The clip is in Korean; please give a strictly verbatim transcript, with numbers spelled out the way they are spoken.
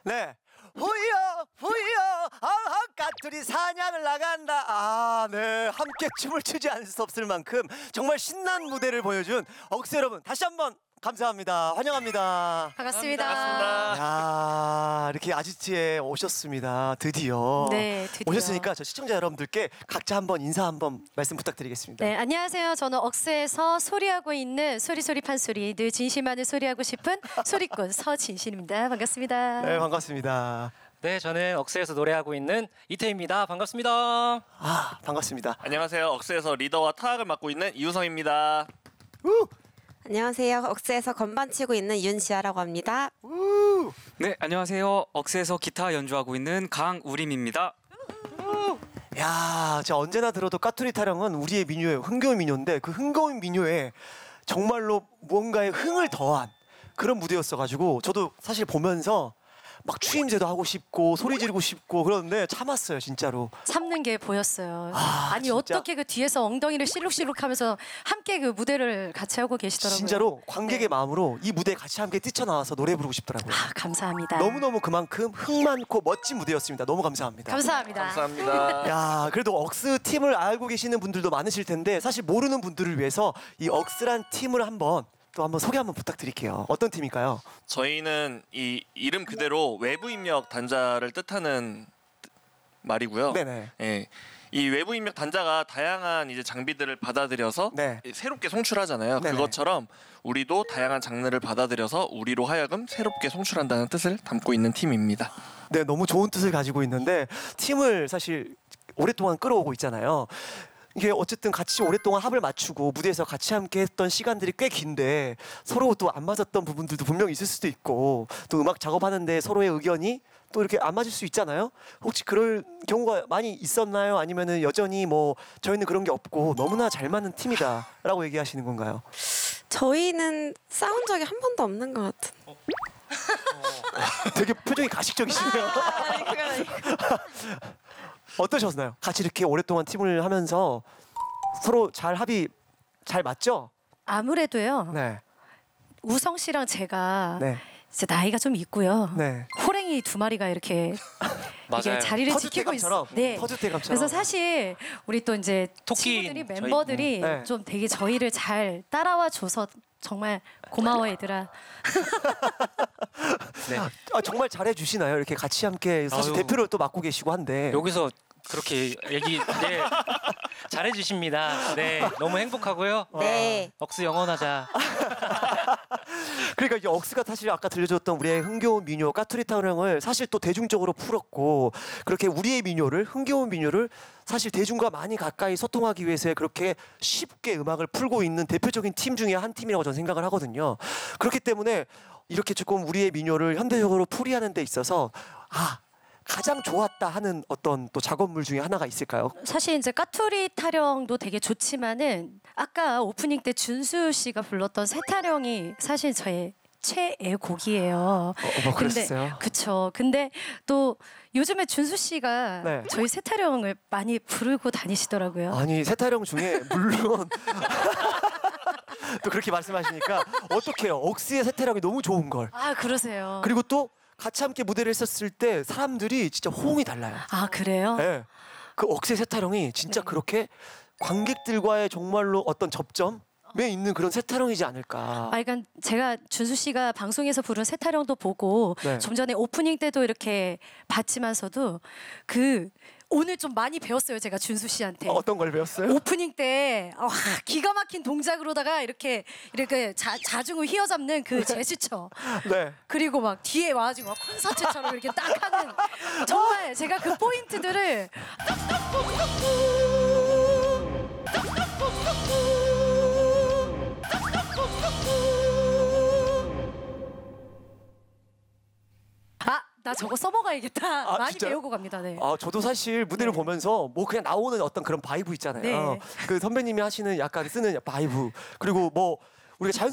네. 후여 후여 아하 까투리 사냥을 나간다. 아, 네. 함께 춤을 추지 않을 수 없을 만큼 정말 신난 무대를 보여준 억새 여러분 다시 한번 감사합니다. 환영합니다. 반갑습니다. 반갑습니다. 야, 이렇게 아지트에 오셨습니다. 드디어. 네, 드디어. 오셨으니까 저 시청자 여러분들께 각자 한번 인사 한번 말씀 부탁드리겠습니다. 네, 안녕하세요. 저는 억새에서 소리하고 있는 소리소리 판소리, 늘 진심만을 소리하고 싶은 소리꾼 서진신입니다. 반갑습니다. 네, 반갑습니다. 네, 저는 억새에서 노래하고 있는 이태입니다. 반갑습니다. 아, 반갑습니다. 안녕하세요. 억새에서 리더와 타악을 맡고 있는 이우성입니다. 우! 안녕하세요. 억새에서 건반 치고 있는 윤시아라고 합니다. 우! 네, 안녕하세요. 억새에서 기타 연주하고 있는 강우림입니다. 야, 저 언제나 들어도 까투리 타령은 우리의 민요예요. 흥겨운 민요인데 그 흥겨운 민요에 정말로 무언가의 흥을 더한 그런 무대였어가지고 저도 사실 보면서 막 추임새도 하고 싶고 소리 지르고 싶고 그러는데 참았어요, 진짜로. 참는 게 보였어요. 아, 아니 진짜? 어떻게 그 뒤에서 엉덩이를 실룩실룩하면서 함께 그 무대를 같이 하고 계시더라고요. 진짜로 관객의 네. 마음으로 이 무대에 같이 함께 뛰쳐나와서 노래 부르고 싶더라고요. 아, 감사합니다. 너무너무 그만큼 흥 많고 멋진 무대였습니다. 너무 감사합니다. 감사합니다. 감사합니다. 야, 그래도 억스 팀을 알고 계시는 분들도 많으실 텐데 사실 모르는 분들을 위해서 이 억스란 팀을 한번 또 한번 소개 한번 부탁드릴게요. 어떤 팀일까요? 저희는 이 이름 그대로 외부 입력 단자를 뜻하는 말이고요. 네네. 예. 이 외부 입력 단자가 다양한 이제 장비들을 받아들여서 네. 새롭게 송출하잖아요. 네네. 그것처럼 우리도 다양한 장르를 받아들여서 우리로 하여금 새롭게 송출한다는 뜻을 담고 있는 팀입니다. 네, 너무 좋은 뜻을 가지고 있는데 팀을 사실 오랫동안 끌어오고 있잖아요. 이게 어쨌든 같이 오랫동안 합을 맞추고 무대에서 같이 함께 했던 시간들이 꽤 긴데 서로 또 안 맞았던 부분들도 분명히 있을 수도 있고 또 음악 작업하는데 서로의 의견이 또 이렇게 안 맞을 수 있잖아요. 혹시 그럴 경우가 많이 있었나요? 아니면은 여전히 뭐 저희는 그런 게 없고 너무나 잘 맞는 팀이다라고 얘기하시는 건가요? 저희는 싸운 적이 한 번도 없는 것 같은. 되게 표정이 가식적이시네요. 어떠셨나요? 같이 이렇게 오랫동안 팀을 하면서 서로 잘 합이 잘 맞죠? 아무래도요. 네. 우성 씨랑 제가 네. 이제 나이가 좀 있고요. 네. 호랭이 두 마리가 이렇게 이게 맞아요. 자리를 지키고 있어. 터줏대감처럼. 네. 터줏대감처럼. 그래서 사실 우리 또 이제 토끼 친구들이 저희- 멤버들이 네. 좀 되게 저희를 잘 따라와 줘서 정말 고마워 얘들아. 네. 아, 정말 잘해 주시나요? 이렇게 같이 함께 사실 아유. 대표를 또 맡고 계시고 한데. 여기서 그렇게 얘기 네. 잘해주십니다. 네, 너무 행복하고요. 네. 억스 영원하자. 그러니까 이 억스가 사실 아까 들려줬던 우리의 흥겨운 민요 까투리 타령을 사실 또 대중적으로 풀었고 그렇게 우리의 민요를 흥겨운 민요를 사실 대중과 많이 가까이 소통하기 위해서 그렇게 쉽게 음악을 풀고 있는 대표적인 팀 중에 한 팀이라고 저는 생각을 하거든요. 그렇기 때문에 이렇게 조금 우리의 민요를 현대적으로 풀이하는 데 있어서 아 가장 좋았다 하는 어떤 또 작업물 중에 하나가 있을까요? 사실 이제 까투리 타령도 되게 좋지만은 아까 오프닝 때 준수 씨가 불렀던 새 타령이 사실 저의 최애 곡이에요. 어, 뭐 근데 그랬어요? 그쵸. 근데 또 요즘에 준수 씨가 네. 저희 새 타령을 많이 부르고 다니시더라고요. 아니 세타령 중에 물론 또 그렇게 말씀하시니까 어떡해요? 억스의 세타령이 너무 좋은 걸. 아, 그러세요. 그리고 또 같이 함께 무대를 했었을 때 사람들이 진짜 호응이 달라요. 아, 그래요? 네. 그 억새 세타령이 진짜 네. 그렇게 관객들과의 정말로 어떤 접점에 있는 그런 세타령이지 않을까. 아, 그러니까 제가 준수 씨가 방송에서 부른 새 타령도 보고 네. 좀 전에 오프닝 때도 이렇게 봤지만서도 그 오늘 좀 많이 배웠어요. 제가 준수 씨한테. 어떤 걸 배웠어요? 오프닝 때 와, 기가 막힌 동작으로다가 이렇게 이렇게 자, 자중을 휘어잡는 그 제스처 네. 그리고 막 뒤에 와가지고 막 콘서트처럼 이렇게 딱 하는 정말 제가 그 포인트들을 아, 나 저거 써먹어야겠다. 아, 많이 진짜요? 배우고 갑니다. 네. 아, 저도 사실 무대를 네. 보면서 뭐 그냥 나오는 어떤 그런 바이브 있잖아요. 네. 그 선배님이 하시는 약간 쓰는 바이브 그리고 뭐 우리가 자연